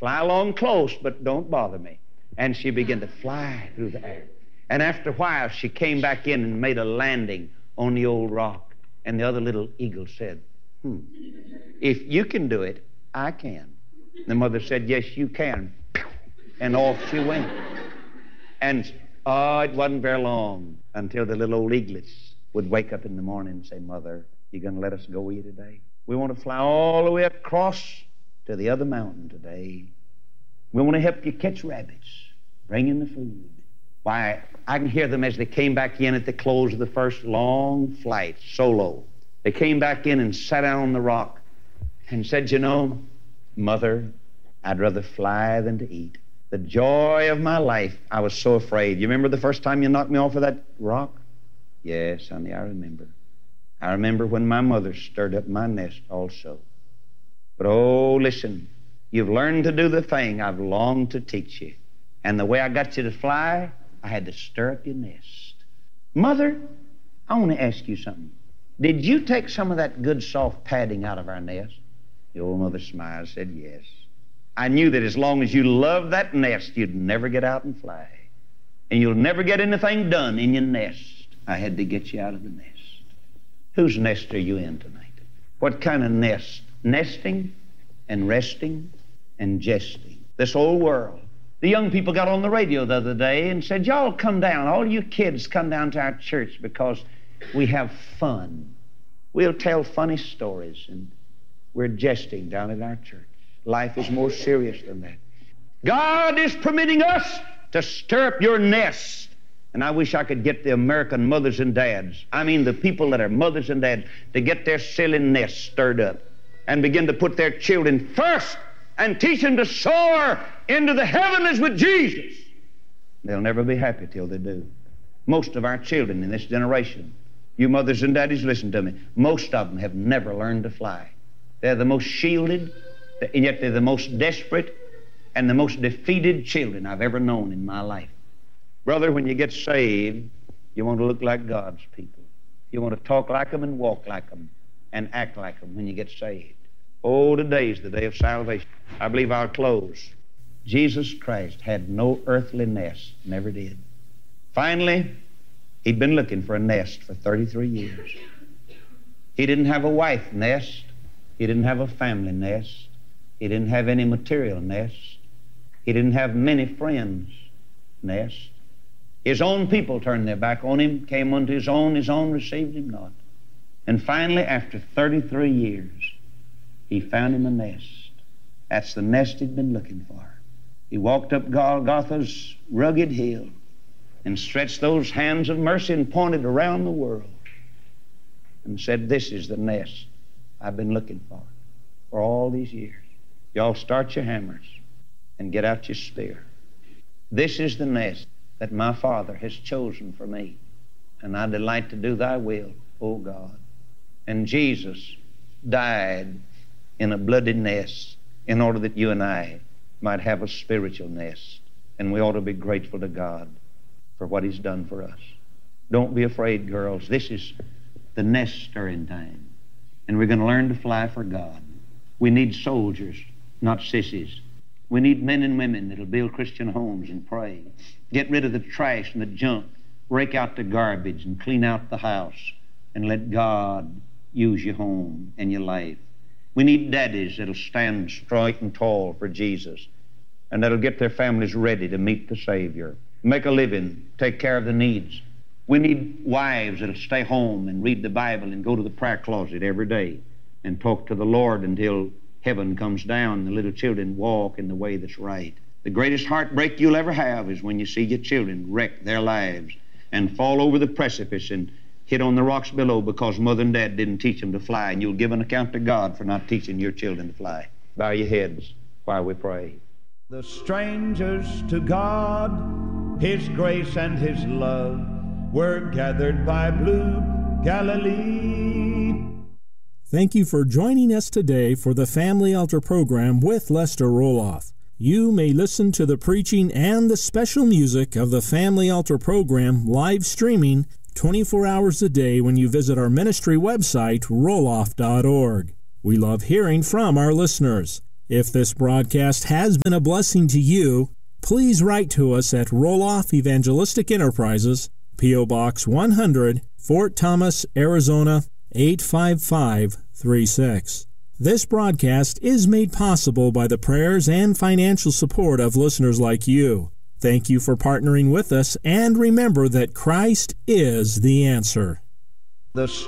Fly along close, but don't bother me. And she began to fly through the air. And after a while, she came back in and made a landing on the old rock. And the other little eagle said, if you can do it, I can. The mother said, yes, you can. And off she went. And, it wasn't very long until the little old eaglets would wake up in the morning and say, Mother, you going to let us go with you today? We want to fly all the way across to the other mountain today. We want to help you catch rabbits, bring in the food. Why, I can hear them as they came back in at the close of the first long flight, solo. They came back in and sat down on the rock and said, you know, Mother, I'd rather fly than to eat. The joy of my life, I was so afraid. You remember the first time you knocked me off of that rock? Yes, honey, I remember. I remember when my mother stirred up my nest also. But oh, listen, you've learned to do the thing I've longed to teach you. And the way I got you to fly, I had to stir up your nest. Mother, I want to ask you something. Did you take some of that good soft padding out of our nest? The old mother smiled and said, yes. I knew that as long as you loved that nest, you'd never get out and fly. And you'll never get anything done in your nest. I had to get you out of the nest. Whose nest are you in tonight? What kind of nest? Nesting and resting and jesting. This old world. The young people got on the radio the other day and said, y'all come down, all you kids come down to our church because we have fun. We'll tell funny stories and we're jesting down at our church. Life is more serious than that. God is permitting us to stir up your nest. And I wish I could get the American mothers and dads, I mean the people that are mothers and dads, to get their silly nests stirred up and begin to put their children first and teach them to soar into the heavens with Jesus. They'll never be happy till they do. Most of our children in this generation, you mothers and daddies, listen to me, most of them have never learned to fly. They're the most shielded, and yet they're the most desperate and the most defeated children I've ever known in my life. Brother, when you get saved, you want to look like God's people. You want to talk like them and walk like them and act like them when you get saved. Oh, today's the day of salvation. I believe I'll close. Jesus Christ had no earthly nest, never did. Finally, he'd been looking for a nest for 33 years. He didn't have a wife nest. He didn't have a family nest. He didn't have any material nest. He didn't have many friends nest. His own people turned their back on him, came unto his own received him not. And finally, after 33 years, he found him a nest. That's the nest he'd been looking for. He walked up Golgotha's rugged hill and stretched those hands of mercy and pointed around the world and said, this is the nest I've been looking for all these years. Y'all start your hammers and get out your spear. This is the nest that my Father has chosen for me, and I delight to do thy will, O God. And Jesus died in a bloody nest in order that you and I might have a spiritual nest, and we ought to be grateful to God for what he's done for us. Don't be afraid, girls. This is the nest stirring time, and we're going to learn to fly for God. We need soldiers, not sissies. We need men and women that'll build Christian homes and pray. Get rid of the trash and the junk. Rake out the garbage and clean out the house and let God use your home and your life. We need daddies that'll stand straight and tall for Jesus and that'll get their families ready to meet the Savior. Make a living, take care of the needs. We need wives that'll stay home and read the Bible and go to the prayer closet every day and talk to the Lord until heaven comes down and the little children walk in the way that's right. The greatest heartbreak you'll ever have is when you see your children wreck their lives and fall over the precipice and hit on the rocks below because mother and dad didn't teach them to fly, and you'll give an account to God for not teaching your children to fly. Bow your heads while we pray. The strangers to God, his grace and his love, were gathered by blue Galilee. Thank you for joining us today for the Family Altar program with Lester Roloff. You may listen to the preaching and the special music of the Family Altar program live streaming 24 hours a day when you visit our ministry website, roloff.org. We love hearing from our listeners. If this broadcast has been a blessing to you, please write to us at Roloff Evangelistic Enterprises, P.O. Box 100, Fort Thomas, Arizona 85536. This broadcast is made possible by the prayers and financial support of listeners like you. Thank you for partnering with us, and remember that Christ is the answer. The